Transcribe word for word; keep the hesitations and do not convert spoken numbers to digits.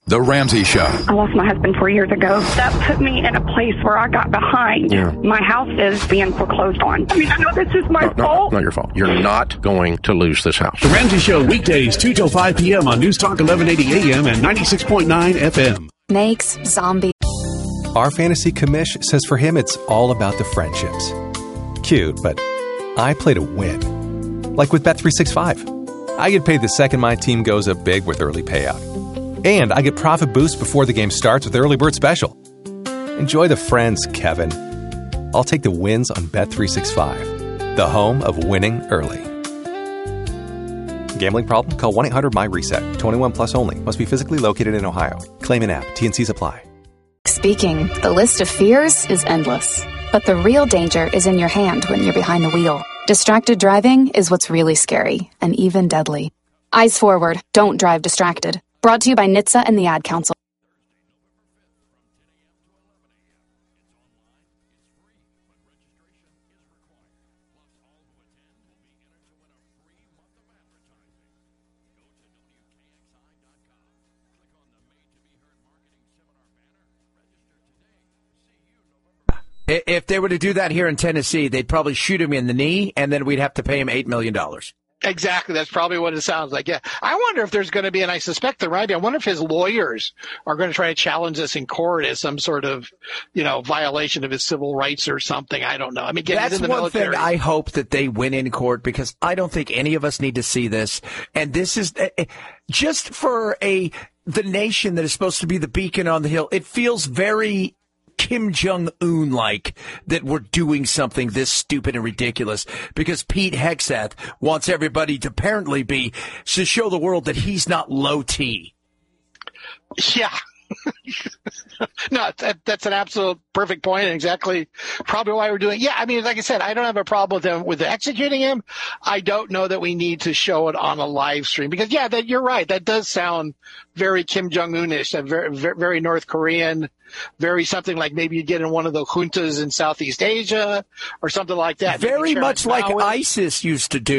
The Ramsey Show. I lost my husband four years ago. That put me in a place where I got behind. Yeah. My house is being foreclosed on. I mean, I know this is my no, no, fault. Not your fault. You're not going to lose this house. The Ramsey Show, weekdays, two till five p.m. on News Talk eleven eighty A M and ninety-six point nine F M. Makes zombie. Our fantasy commish says for him it's all about the friendships. Cute, but I play to win. Like with Bet three sixty-five. I get paid the second my team goes up big with early payout. And I get profit boost before the game starts with Early Bird Special. Enjoy the friends, Kevin. I'll take the wins on Bet three sixty-five, the home of winning early. Gambling problem? Call one eight hundred M Y RESET. twenty-one plus only. Must be physically located in Ohio. Claim an app. T N Cs apply. Speaking, the list of fears is endless. But the real danger is in your hand when you're behind the wheel. Distracted driving is what's really scary and even deadly. Eyes forward. Don't drive distracted. Brought to you by N H T S A and the Ad Council. If they were to do that here in Tennessee, they'd probably shoot him in the knee, and then we'd have to pay him eight million dollars. Exactly. That's probably what it sounds like. Yeah. I wonder if there's going to be, and I suspect there might be, I wonder if his lawyers are going to try to challenge this in court as some sort of, you know, violation of his civil rights or something. I don't know. I mean, getting That's in the one military. thing I hope that they win in court, because I don't think any of us need to see this. And this is uh, just for a, the nation that is supposed to be the beacon on the hill. It feels very Kim Jong-un like that we're doing something this stupid and ridiculous because Pete Hegseth wants everybody to apparently be, to show the world that he's not low T. Yeah. No, that, that's an absolute perfect point, and exactly probably why we're doing. Yeah, I mean, like I said, I don't have a problem with them with executing him. I don't know that we need to show it on a live stream because, yeah, that you're right. That does sound very Kim Jong-un-ish, very, very North Korean, very something like maybe you get in one of the juntas in Southeast Asia or something like that. Very much like ISIS used to do.